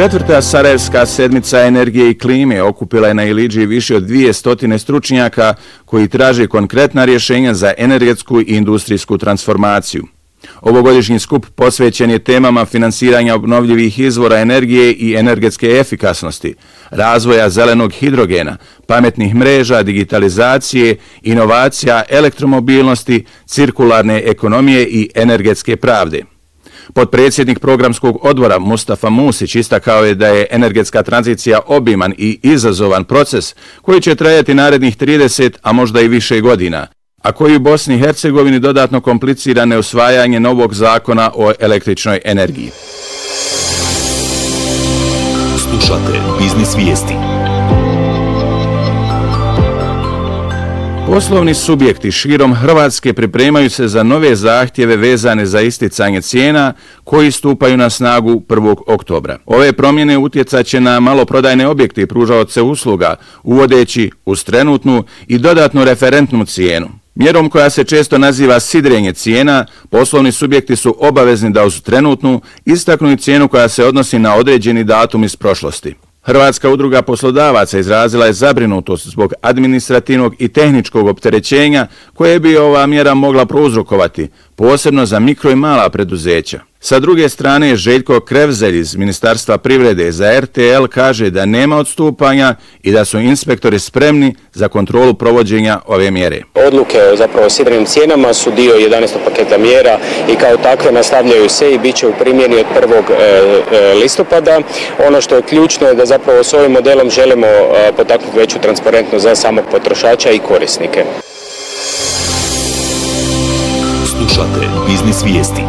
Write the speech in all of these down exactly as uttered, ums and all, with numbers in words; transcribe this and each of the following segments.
Četvrta Sarajevska sedmica energije i klime okupila je na Ilidži više od dvije stotine stručnjaka koji traže konkretna rješenja za energetsku i industrijsku transformaciju. Ovogodišnji skup posvećen je temama finansiranja obnovljivih izvora energije i energetske efikasnosti, razvoja zelenog hidrogena, pametnih mreža, digitalizacije, inovacija, elektromobilnosti, cirkularne ekonomije i energetske pravde. Potpredsjednik programskog odbora Mustafa Musić istakao je da je energetska tranzicija obiman i izazovan proces koji će trajati narednih trideset, a možda i više godina, a koji u Bosni i Hercegovini dodatno komplicira neusvajanje novog zakona o električnoj energiji. Slušate Biznis vijesti. Poslovni subjekti širom Hrvatske pripremaju se za nove zahtjeve vezane za isticanje cijena koji stupaju na snagu prvog oktobra. Ove promjene utjecat će na maloprodajne objekte i pružaoce usluga, uvodeći uz trenutnu i dodatnu referentnu cijenu. Mjerom koja se često naziva sidrenje cijena, poslovni subjekti su obavezni da uz trenutnu istaknu cijenu koja se odnosi na određeni datum iz prošlosti. Hrvatska udruga poslodavaca izrazila je zabrinutost zbog administrativnog i tehničkog opterećenja koje bi ova mjera mogla prouzrokovati, posebno za mikro i mala preduzeća. Sa druge strane, Željko Krevzelj iz Ministarstva privrede za R T L kaže da nema odstupanja i da su inspektori spremni za kontrolu provođenja ove mjere. Odluke o zapravo sidrenim cijenama su dio jedanaestog paketa mjera i kao takve nastavljaju se i bit će u primjeni od prvog listopada. Ono što je ključno je da zapravo s ovim modelom želimo potaknuti veću transparentnost za samog potrošača i korisnike. Slušate Biznis vijesti.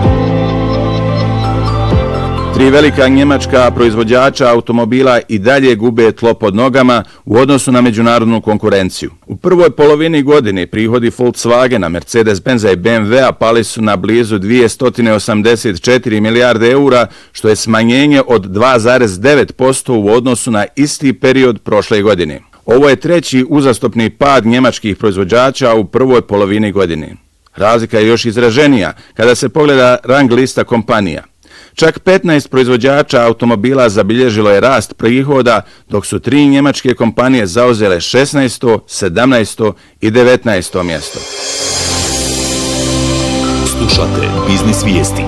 Tri velika njemačka proizvođača automobila i dalje gube tlo pod nogama u odnosu na međunarodnu konkurenciju. U prvoj polovini godine prihodi Volkswagena, Mercedes-Benza i B M W-a pali su na blizu dvjesto osamdeset četiri milijarde eura, što je smanjenje od dva zarez devet posto u odnosu na isti period prošle godine. Ovo je treći uzastopni pad njemačkih proizvođača u prvoj polovini godine. Razlika je još izraženija kada se pogleda rang lista kompanija. Čak petnaest proizvođača automobila zabilježilo je rast prihoda, dok su tri njemačke kompanije zauzele šesnaesto, sedamnaesto i devetnaesto mjesto. Slušate Biznis vijesti.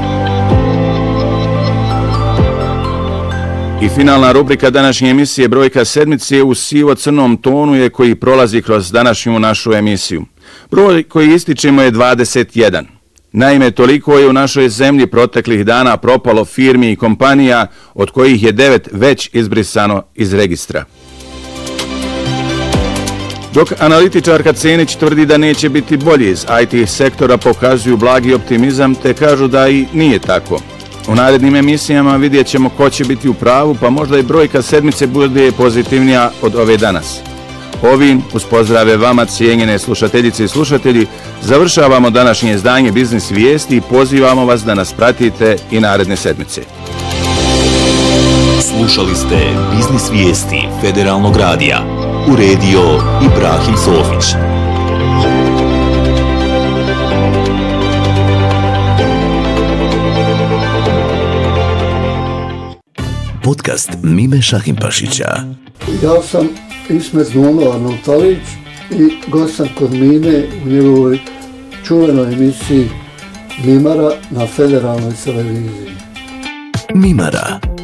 I finalna rubrika današnje emisije Brojka sedmice u sivo-crnom tonu je koji prolazi kroz današnju našu emisiju. Broj koji ističemo je dvadeset jedan. Naime, toliko je u našoj zemlji proteklih dana propalo firmi i kompanija, od kojih je devet već izbrisano iz registra. Dok analitičarka Cenić tvrdi da neće biti bolje, iz I T sektora pokazuju blagi optimizam te kažu da i nije tako. U narednim emisijama vidjet ćemo ko će biti u pravu, pa možda i brojka sedmice bude pozitivnija od ove danas. Ovim, uz pozdrave vama, cijenjene slušateljice i slušatelji, završavamo današnje izdanje Biznis vijesti i pozivamo vas da nas pratite i naredne sedmice. Slušali ste Biznis vijesti Federalnog radija. Uredio Ibrahim Sofić. Podcast Mime Šahimpašića. Ja sam Ismet Zvono Arnautalić i gost sam kod Mime u njegovoj čuvenoj emisiji Mimara na Federalnoj televiziji. Mimara.